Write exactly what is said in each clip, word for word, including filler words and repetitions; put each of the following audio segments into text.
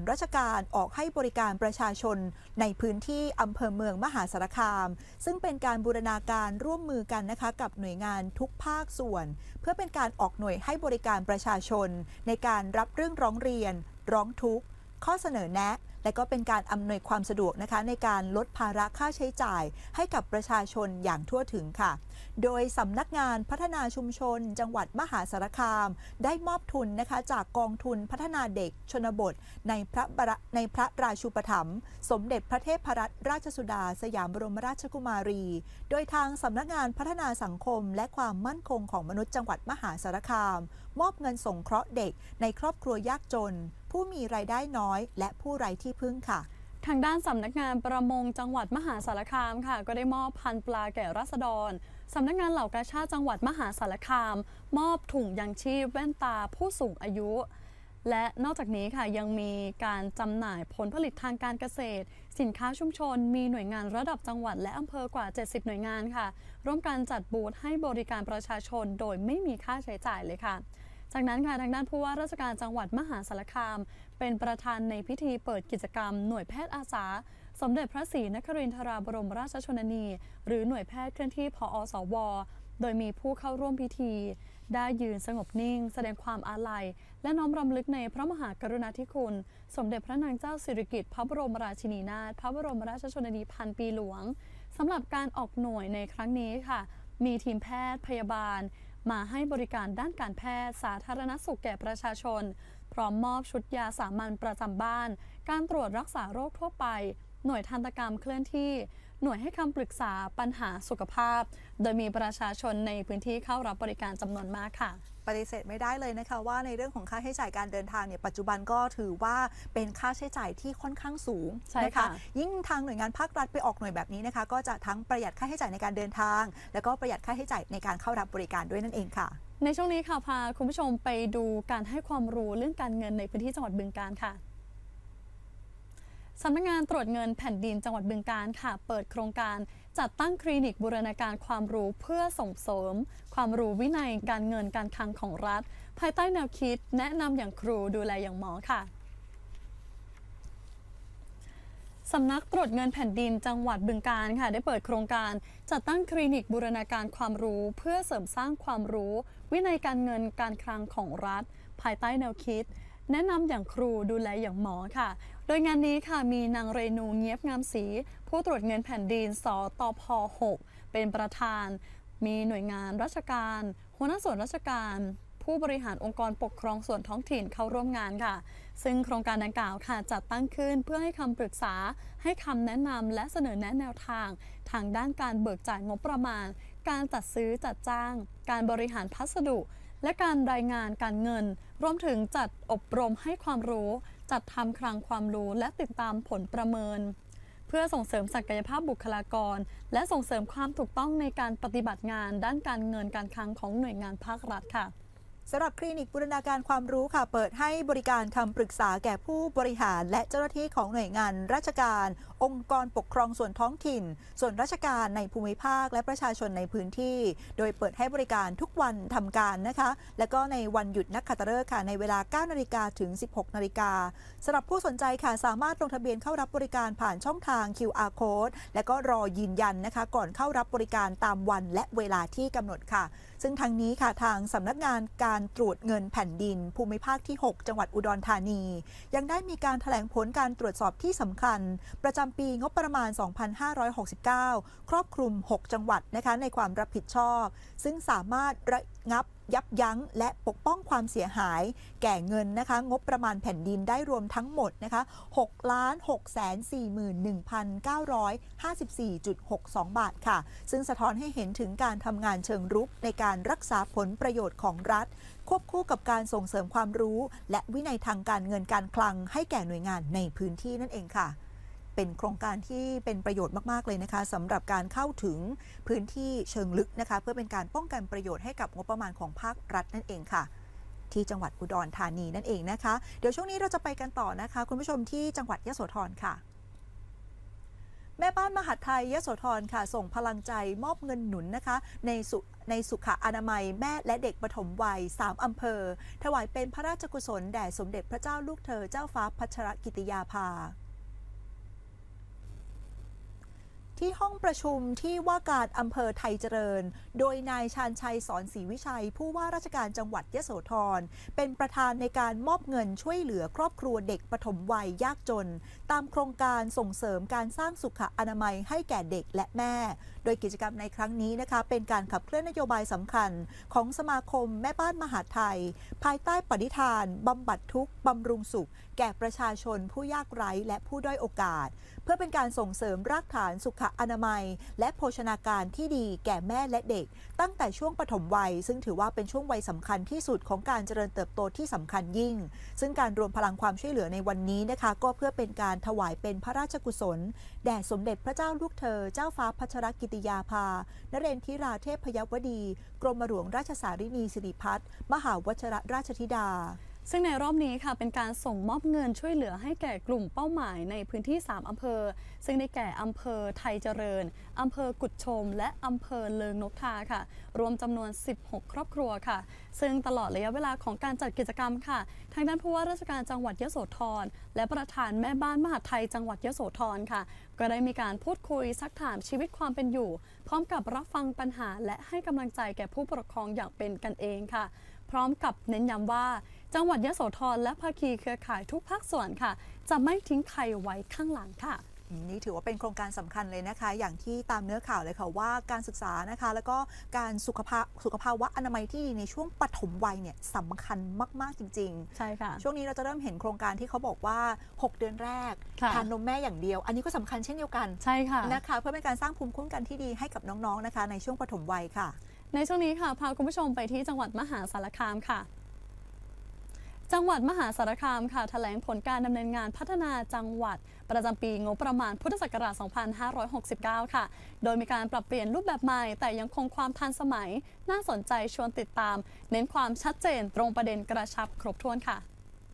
ราชการออกให้บริการประชาชนในพื้นที่อำเภอเมืองมหาสารคามซึ่งเป็นการบูรณาการร่วมมือกันนะคะกับหน่วยงานทุกภาคส่วนเพื่อเป็นการออกหน่วยให้บริการประชาชนในการรับเรื่องร้องเรียนร้องทุกข์ข้อเสนอแนะและก็เป็นการอำนวยความสะดวกนะคะในการลดภาระค่าใช้จ่ายให้กับประชาชนอย่างทั่วถึงค่ะโดยสำนักงานพัฒนาชุมชนจังหวัดมหาสารคามได้มอบทุนนะคะจากกองทุนพัฒนาเด็กชนบทในพระในพระราชูปถัมภ์สมเด็จพระเทพรัตนราชสุดาสยามบรมราชกุมารีโดยทางสำนักงานพัฒนาสังคมและความมั่นคงของมนุษย์จังหวัดมหาสารคามมอบเงินสงเคราะห์เด็กในครอบครัวยากจนผู้มีรายได้น้อยและผู้ไร้ที่พึ่งค่ะทางด้านสำนักงานประมงจังหวัดมหาสารคามค่ะก็ได้มอบพันธุ์ปลาแก่ราษฎรสำนักงานเหล่ากาชาติจังหวัดมหาสารคามมอบถุงยังชีพแว่นตาผู้สูงอายุและนอกจากนี้ค่ะยังมีการจำหน่ายผลผลิตทางการเกษตรสินค้าชุมชนมีหน่วยงานระดับจังหวัดและอำเภอกว่าเจ็ดสิบหน่วยงานค่ะร่วมกันจัดบูธให้บริการประชาชนโดยไม่มีค่าใช้จ่ายเลยค่ะจากนั้นค่ะทางด้านผู้ว่าราชการจังหวัดมหาสารคามเป็นประธานในพิธีเปิดกิจกรรมหน่วยแพทย์อาสาสมเด็จพระศรีนครินทราบรมราชชนนีหรือหน่วยแพทย์เคลื่อนที่พอสวโดยมีผู้เข้าร่วมพิธีได้ยืนสงบนิ่งแสดงความอาลัยและน้อมรำลึกในพระมหากรุณาธิคุณสมเด็จพระนางเจ้าสิริกิติ์พระบรมราชินีนาถพระบรมราชชนนีพันปีหลวงสำหรับการออกหน่วยในครั้งนี้ค่ะมีทีมแพทย์พยาบาลมาให้บริการด้านการแพทย์สาธารณสุขแก่ประชาชนพร้อมมอบชุดยาสามัญประจำบ้านการตรวจรักษาโรคทั่วไปหน่วยทันตกรรมเคลื่อนที่หน่วยให้คำปรึกษาปัญหาสุขภาพโดยมีประชาชนในพื้นที่เข้ารับบริการจำนวนมากค่ะปฏิเสธไม่ได้เลยนะคะว่าในเรื่องของค่าใช้จ่ายการเดินทางเนี่ยปัจจุบันก็ถือว่าเป็นค่าใช้จ่ายที่ค่อนข้างสูงนะคะยิ่งทางหน่วยงานภาครัฐไปออกหน่วยแบบนี้นะคะก็จะทั้งประหยัดค่าใช้จ่ายในการเดินทางแล้วก็ประหยัดค่าใช้จ่ายในการเข้ารับบริการด้วยนั่นเองค่ะในช่วงนี้ค่ะพาคุณผู้ชมไปดูการให้ความรู้เรื่องการเงินในพื้นที่จังหวัดบึงกาฬค่ะสำนักงานตรวจเงินแผ่นดินจังหวัดบึงกาฬค่ะเปิดโครงการจัดตั้งคลินิกบูรณาการความรู้เพื่อส่งเสริมความรู้วินัยการเงินการคลังของรัฐภายใต้แนวคิดแนะนำอย่างครูดูแลอย่างหมอค่ะสำนักตรวจเงินแผ่นดินจังหวัดบึงกาฬค่ะได้เปิดโครงการจัดตั้งคลินิกบูรณาการความรู้เพื่อเสริมสร้างความรู้วินัยการเงินการคลังของรัฐภายใต้แนวคิดแนะนำอย่างครูดูแลอย่างหมอค่ะโดยงานนี้ค่ะมีนางเรนูเงียบงามศรีผู้ตรวจเงินแผ่นดินสตพหกเป็นประธานมีหน่วยงานราชการหัวหน้าส่วนราชการผู้บริหารองค์กรปกครองส่วนท้องถิ่นเข้าร่วมงานค่ะซึ่งโครงการดังกล่าวค่ะจัดตั้งขึ้นเพื่อให้คำปรึกษาให้คำแนะนำและเสนอแนะแนวทางทางด้านการเบิกจ่ายงบประมาณการจัดซื้อจัดจ้างการบริหารพัสดุและการรายงานการเงินรวมถึงจัดอบรมให้ความรู้จัดทำคลังความรู้และติดตามผลประเมินเพื่อส่งเสริมศักยภาพบุคลากรและส่งเสริมความถูกต้องในการปฏิบัติงานด้านการเงินการคลังของหน่วยงานภาครัฐค่ะสำหรับคลินิกบูรณาการความรู้ค่ะเปิดให้บริการคำปรึกษาแก่ผู้บริหารและเจ้าหน้าที่ของหน่วยงานราชการองค์กรปกครองส่วนท้องถิ่นส่วนราชการในภูมิภาคและประชาชนในพื้นที่โดยเปิดให้บริการทุกวันทำการนะคะและก็ในวันหยุดนักขัตฤกษ์ค่ะในเวลา เก้านาฬิกา ถึง สิบหกนาฬิกาสำหรับผู้สนใจค่ะสามารถลงทะเบียนเข้ารับบริการผ่านช่องทาง คิว อาร์ Code และก็รอยืนยันนะคะก่อนเข้ารับบริการตามวันและเวลาที่กำหนดค่ะซึ่งทางนี้ค่ะทางสำนักงานการตรวจเงินแผ่นดินภูมิภาคที่หกจังหวัดอุดรธานียังได้มีการแถลงผลการตรวจสอบที่สำคัญประจำปีงบประมาณ สองพันห้าร้อยหกสิบเก้า ครอบคลุมหกจังหวัดนะคะในความรับผิดชอบซึ่งสามารถระงับยับยั้งและปกป้องความเสียหายแก่เงินนะคะงบประมาณแผ่นดินได้รวมทั้งหมดนะคะ หกล้านหกแสนสี่หมื่นหนึ่งพันเก้าร้อยห้าสิบสี่จุดหกสอง บาทค่ะซึ่งสะท้อนให้เห็นถึงการทำงานเชิงรุกในการรักษาผลประโยชน์ของรัฐควบคู่กับการส่งเสริมความรู้และวินัยทางการเงินการคลังให้แก่หน่วยงานในพื้นที่นั่นเองค่ะเป็นโครงการที่เป็นประโยชน์มากๆเลยนะคะสำหรับการเข้าถึงพื้นที่เชิงลึกนะคะเพื่อเป็นการป้องกันประโยชน์ให้กับงบประมาณของภาครัฐนั่นเองค่ะที่จังหวัดอุดรธานีนั่นเองนะคะเดี๋ยวช่วงนี้เราจะไปกันต่อนะคะคุณผู้ชมที่จังหวัดยโสธรค่ะแม่บ้านมหาดไทยยโสธรค่ะส่งพลังใจมอบเงินหนุนนะคะในสุในสุขอนามัยแม่และเด็กปฐมวัยสามอำเภอถวายเป็นพระราชกุศลแด่สมเด็จพระเจ้าลูกเธอเจ้าฟ้าพัชรกิติยาภาที่ห้องประชุมที่ว่าการอำเภอไทยเจริญโดยนายชาญชัยสอนศรีวิชัยผู้ว่าราชการจังหวัดยโสธรเป็นประธานในการมอบเงินช่วยเหลือครอบครัวเด็กปฐมวัยยากจนตามโครงการส่งเสริมการสร้างสุขอนามัยให้แก่เด็กและแม่โดยกิจกรรมในครั้งนี้นะคะเป็นการขับเคลื่อนนโยบายสำคัญของสมาคมแม่บ้านมหาดไทยภายใต้ปณิธานบำบัดทุกข์บำรุงสุขแก่ประชาชนผู้ยากไร้และผู้ด้อยโอกาสเพื่อเป็นการส่งเสริมรากฐานสุขอนามัยและโภชนาการที่ดีแก่แม่และเด็กตั้งแต่ช่วงปฐมวัยซึ่งถือว่าเป็นช่วงวัยสำคัญที่สุดของการเจริญเติบโตที่สำคัญยิ่งซึ่งการรวมพลังความช่วยเหลือในวันนี้นะคะก็เพื่อเป็นการถวายเป็นพระราชกุศลแด่สมเด็จพระเจ้าลูกเธอเจ้าฟ้าพัชรกิติยาภานเรนทิราเทพยวดีกรมหลวงราชสารินีสิริพัฒน์มหาวชิรราชธิดาซึ่งในรอบนี้ค่ะเป็นการส่งมอบเงินช่วยเหลือให้แก่กลุ่มเป้าหมายในพื้นที่สามอำเภอซึ่งได้แก่อำเภอไทยเจริญอำเภอกุดชมและอำเภอเลิงนกทาค่ะรวมจำนวนสิบหกครอบครัวค่ะซึ่งตลอดระยะเวลาของการจัดกิจกรรมค่ะทางด้านผู้ว่าราชการจังหวัดยโสธรและประธานแม่บ้านมหาดไทยจังหวัดยโสธรค่ะก็ได้มีการพูดคุยซักถามชีวิตความเป็นอยู่พร้อมกับรับฟังปัญหาและให้กำลังใจแก่ผู้ปกครองอย่างเป็นกันเองค่ะพร้อมกับเน้นย้ำว่าจังหวัดยโสธรและภาคีเครือข่ายทุกภาคส่วนค่ะจะไม่ทิ้งใครไว้ข้างหลังค่ะนี่ถือว่าเป็นโครงการสำคัญเลยนะคะอย่างที่ตามเนื้อข่าวเลยค่ะว่าการศึกษานะคะแล้วก็การสุขภาพสุขภาวะอนามัยที่ดีในช่วงปฐมวัยเนี่ยสำคัญมากๆจริงๆใช่ค่ะช่วงนี้เราจะเริ่มเห็นโครงการที่เขาบอกว่าหกเดือนแรกทานนมแม่อย่างเดียวอันนี้ก็สำคัญเช่นเดียวกันใช่ค่ะนะคะเพื่อเป็นการสร้างภูมิคุ้มกันที่ดีให้กับน้องๆนะคะในช่วงปฐมวัยค่ะในช่วงนี้ค่ะพาคุณผู้ชมไปที่จังหวัดมหาสารคามค่ะจังหวัดมหาสารคามค่ะแถลงผลการดำเนินงานพัฒนาจังหวัดประจำปีงบประมาณพุทธศักราช สองพันห้าร้อยหกสิบเก้า ค่ะโดยมีการปรับเปลี่ยนรูปแบบใหม่แต่ยังคงความทันสมัยน่าสนใจชวนติดตามเน้นความชัดเจนตรงประเด็นกระชับครบถ้วนค่ะ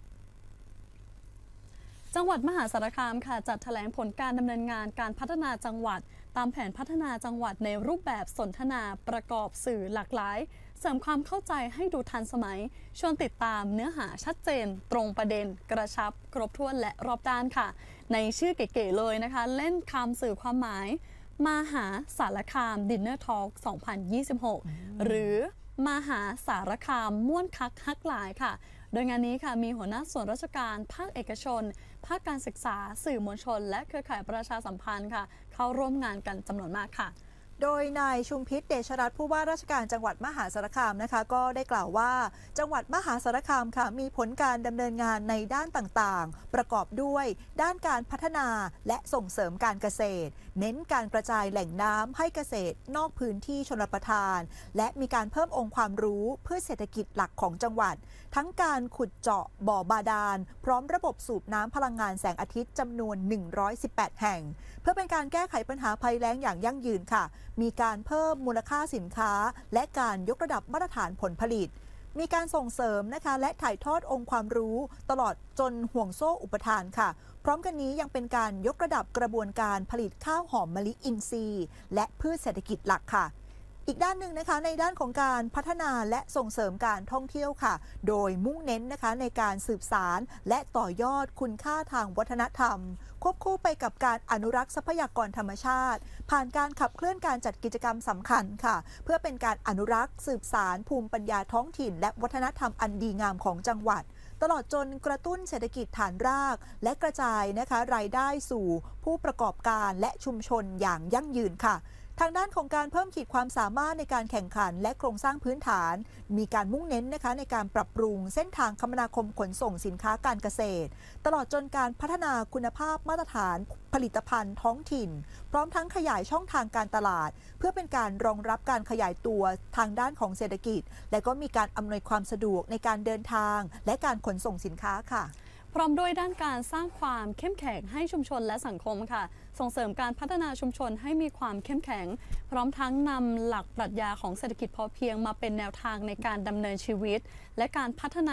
จังหวัดมหาสารคามค่ะจัดแถลงผลการดำเนินงานการพัฒนาจังหวัดตามแผนพัฒนาจังหวัดในรูปแบบสนทนาประกอบสื่อหลากหลายเสริมความเข้าใจให้ดูทันสมัยชวนติดตามเนื้อหาชัดเจนตรงประเด็นกระชับครบถ้วนและรอบด้านค่ะในชื่อเก๋ๆเลยนะคะเล่นคำสื่อความหมายมหาสารคามดินเนอร์ทอล์กสองพันยี่สิบหกหรือมหาสารคามม่วนคักฮักหลายค่ะโดยงานนี้ค่ะมีหัวหน้าส่วนราชการภาคเอกชนภาคการศึกษาสื่อมวลชนและเครือข่ายประชาสัมพันธ์ค่ะเข้าร่วมงานกันจำนวนมากค่ะโดยนายชุมพิษเดชรัตน์ผู้ว่าราชการจังหวัดมหาสารคามนะคะก็ได้กล่าวว่าจังหวัดมหาสารคามค่ะมีผลการดำเนินงานในด้านต่างๆประกอบด้วยด้านการพัฒนาและส่งเสริมการเกษตรเน้นการกระจายแหล่งน้ำให้เกษตรนอกพื้นที่ชลประทานและมีการเพิ่มองค์ความรู้เพื่อเศรษฐกิจหลักของจังหวัดทั้งการขุดเจาะบ่อบาดาลพร้อมระบบสูบน้ำพลังงานแสงอาทิตย์จำนวนหนึ่งร้อยสิบแปดแห่งเพื่อเป็นการแก้ไขปัญหาภัยแล้งอย่างยั่งยืนค่ะมีการเพิ่มมูลค่าสินค้าและการยกระดับมาตรฐานผลผลิตมีการส่งเสริมนะคะและถ่ายทอดองค์ความรู้ตลอดจนห่วงโซ่อุปทานค่ะพร้อมกันนี้ยังเป็นการยกระดับกระบวนการผลิตข้าวหอมมะลิอินทรีย์และพืชเศรษฐกิจหลักค่ะอีกด้านหนึ่งนะคะในด้านของการพัฒนาและส่งเสริมการท่องเที่ยวค่ะโดยมุ่งเน้นนะคะในการสืบสารและต่อยอดคุณค่าทางวัฒนธรรมควบคู่ไปกับการอนุรักษ์ทรัพยากรธรรมชาติผ่านการขับเคลื่อนการจัดกิจกรรมสำคัญค่ะเพื่อเป็นการอนุรักษ์สืบสารภูมิปัญญาท้องถิ่นและวัฒนธรรมอันดีงามของจังหวัดตลอดจนกระตุ้นเศรษฐกิจฐานรากและกระจายนะคะรายได้สู่ผู้ประกอบการและชุมชนอย่างยั่งยืนค่ะทางด้านของการเพิ่มขีดความสามารถในการแข่งขันและโครงสร้างพื้นฐานมีการมุ่งเน้นนะคะในการปรับปรุงเส้นทางคมนาคมขนส่งสินค้าการเกษตรตลอดจนการพัฒนาคุณภาพมาตรฐานผลิตภัณฑ์ท้องถิ่นพร้อมทั้งขยายช่องทางการตลาดเพื่อเป็นการรองรับการขยายตัวทางด้านของเศรษฐกิจและก็มีการอำนวยความสะดวกในการเดินทางและการขนส่งสินค้าค่ะพร้อมด้วยด้านการสร้างความเข้มแข็งให้ชุมชนและสังคมค่ะส่งเสริมการพัฒนาชุมชนให้มีความเข้มแข็งพร้อมทั้งนำหลักปรัชญาของเศรษฐกิจพอเพียงมาเป็นแนวทางในการดำเนินชีวิตและการพัฒนา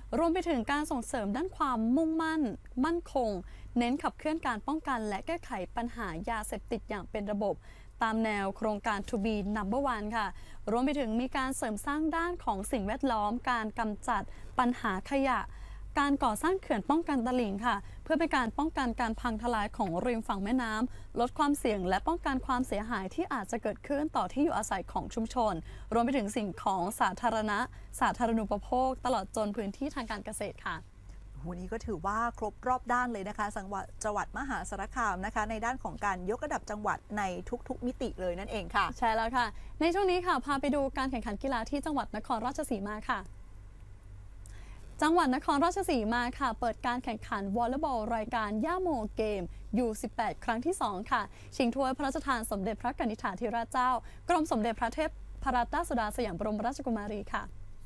รวมไปถึงการส่งเสริมด้านความมุ่งมั่น มั่นคง เน้นขับเคลื่อนการป้องกันและแก้ไขปัญหายาเสพติดอย่างเป็นระบบ ตามแนวโครงการ To Be Number One ค่ะรวมไปถึงมีการเสริมสร้างด้านของสิ่งแวดล้อมการกำจัดปัญหาขยะการก่อสร้างเขื่อนป้องกันตลิ่งค่ะเพื่อเป็นการป้องกันการพังทลายของริมฝั่งแม่น้ำลดความเสี่ยงและป้องกันความเสียหายที่อาจจะเกิดขึ้นต่อที่อยู่อาศัยของชุมชนรวมไปถึงสิ่งของสาธารณะสาธารณูปโภคตลอดจนพื้นที่ทางการเกษตรค่ะวันนี้ก็ถือว่าครบรอบด้านเลยนะคะจังหวัดจังหวัดมหาสารคามนะคะในด้านของการยกระดับจังหวัดในทุกๆมิติเลยนั่นเองค่ะใช่แล้วค่ะในช่วงนี้ค่ะพาไปดูการแข่งขันกีฬาที่จังหวัดนครราชสีมาค่ะจังหวัดนครราชสีมาค่ะเปิดการแข่งขันวอลเลย์บอลรายการย่าโมเกม ยู สิบแปด ครั้งที่สองค่ะชิงถ้วยพระราชทานสมเด็จพระกนิษฐาธิราชเจ้ากรมสมเด็จพระเทพรัตนราชสุดาสยามบรมราชกุมารีค่ะ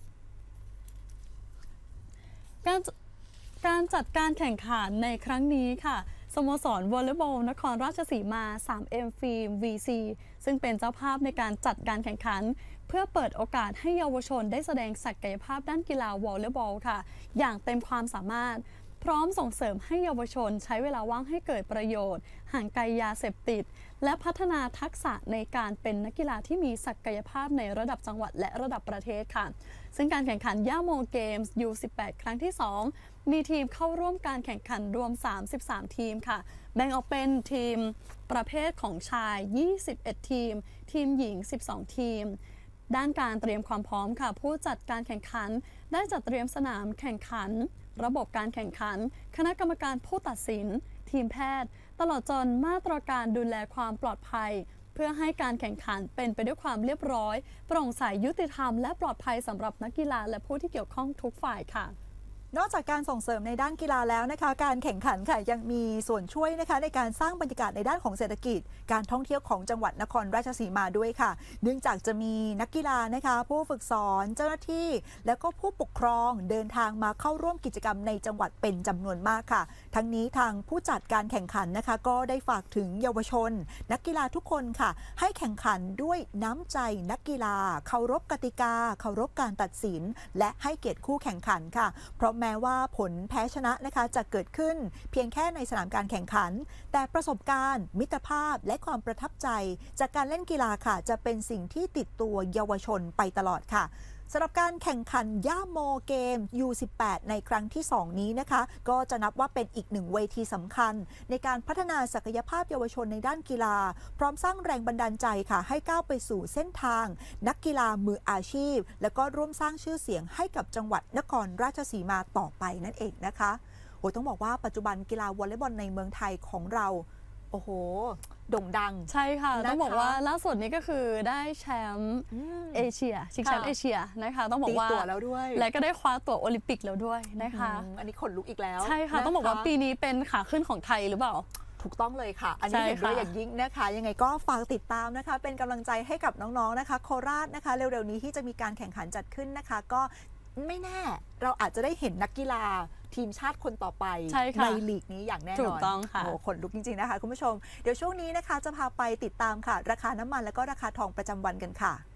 การการจัดการแข่งขันในครั้งนี้ค่ะสโมสรวอลเลย์บอลนครราชสีมา ทรี เอ็ม ฟิล์ม วี ซี ซึ่งเป็นเจ้าภาพในการจัดการแข่งขันเพื่อเปิดโอกาสให้เยาวชนได้แสดงศักยภาพด้านกีฬาวอลเลย์บอลค่ะอย่างเต็มความสามารถพร้อมส่งเสริมให้เยาวชนใช้เวลาว่างให้เกิดประโยชน์ห่างไกลยาเสพติดและพัฒนาทักษะในการเป็นนักกีฬาที่มีศักยภาพในระดับจังหวัดและระดับประเทศค่ะซึ่งการแข่งขันย่าโมเกมส์ ยู สิบแปด ครั้งที่สองมีทีมเข้าร่วมการแข่งขันรวมสามสิบสามทีมค่ะแบ่งออกเป็นทีมประเภทของชายยี่สิบเอ็ดทีมทีมหญิงสิบสองทีมด้านการเตรียมความพร้อมค่ะผู้จัดการแข่งขันได้จัดเตรียมสนามแข่งขันระบบการแข่งขันคณะกรรมการผู้ตัดสินทีมแพทย์ตลอดจนมาตรการดูแลความปลอดภัยเพื่อให้การแข่งขันเป็นไปด้วยความเรียบร้อยโปร่งใสยุติธรรมและปลอดภัยสำหรับนักกีฬาและผู้ที่เกี่ยวข้องทุกฝ่ายค่ะนอกจากการส่งเสริมในด้านกีฬาแล้วนะคะการแข่งขันค่ะยังมีส่วนช่วยนะคะในการสร้างบรรยากาศในด้านของเศรษฐกิจการท่องเที่ยวของจังหวัดนครราชสีมาด้วยค่ะเนื่องจากจะมีนักกีฬานะคะผู้ฝึกสอนเจ้าหน้าที่และก็ผู้ปกครองเดินทางมาเข้าร่วมกิจกรรมในจังหวัดเป็นจำนวนมากค่ะทั้งนี้ทางผู้จัดการแข่งขันนะคะก็ได้ฝากถึงเยาวชนนักกีฬาทุกคนค่ะให้แข่งขันด้วยน้ำใจนักกีฬาเคารพกติกาเคารพการตัดสินและให้เกียรติคู่แข่งขันค่ะเพราะแม้ว่าผลแพ้ชนะนะคะจะเกิดขึ้นเพียงแค่ในสนามการแข่งขันแต่ประสบการณ์มิตรภาพและความประทับใจจากการเล่นกีฬาค่ะจะเป็นสิ่งที่ติดตัวเยาวชนไปตลอดค่ะสำหรับการแข่งขันย่าโมเกม ยู สิบแปด ในครั้งที่สองนี้นะคะก็จะนับว่าเป็นอีกหนึ่งเวทีสำคัญในการพัฒนาศักยภาพเยาวชนในด้านกีฬาพร้อมสร้างแรงบันดาลใจค่ะให้ก้าวไปสู่เส้นทางนักกีฬามืออาชีพและก็ร่วมสร้างชื่อเสียงให้กับจังหวัดนครราชสีมาต่อไปนั่นเองนะคะโอ้ต้องบอกว่าปัจจุบันกีฬาวอลเลย์บอลในเมืองไทยของเราโอ้โหโด่งดังใช่ค่ะต้องบอกว่าล่าสุดนี้ก็คือได้แชมป์เอเชียชิงแชมป์เอเชียนะคะต้องบอกว่าตีตั๋วแล้วด้วยและก็ได้คว้าตั๋วโอลิมปิกแล้วด้วยนะคะอันนี้ขนลุกอีกแล้วใช่ค่ะต้องบอกว่าปีนี้เป็นขาขึ้นของไทยหรือเปล่าถูกต้องเลยค่ะอันนี้เห็นด้วยอย่างยิ่งนะคะยังไงก็ฝากติดตามนะคะเป็นกำลังใจให้กับน้องๆนะคะโคราชนะคะเร็วๆนี้ที่จะมีการแข่งขันจัดขึ้นนะคะก็ไม่แน่เราอาจจะได้เห็นนักกีฬาทีมชาติคนต่อไปใ, ในลีกนี้อย่างแน่นอนถูกต้องค่ะโอ้ขนลุกจริงๆนะคะคุณผู้ชมเดี๋ยวช่วงนี้นะคะจะพาไปติดตามค่ะราคาน้ำมันและก็ราคาทองประจำวันกันค่ะ